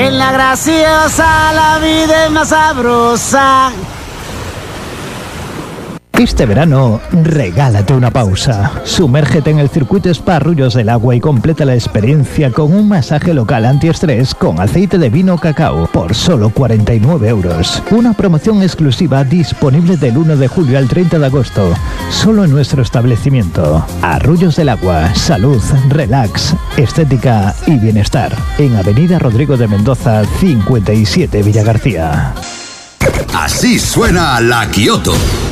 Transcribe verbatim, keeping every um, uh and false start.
En la graciosa la vida es más sabrosa. Este verano, regálate una pausa. Sumérgete en el circuito Spa Arroyos del Agua y completa la experiencia con un masaje local antiestrés con aceite de vino cacao por solo cuarenta y nueve euros. Una promoción exclusiva disponible del uno de julio al treinta de agosto, solo en nuestro establecimiento. Arroyos del Agua, salud, relax, estética y bienestar. En Avenida Rodrigo de Mendoza, cincuenta y siete Villagarcía. Así suena la Kioto.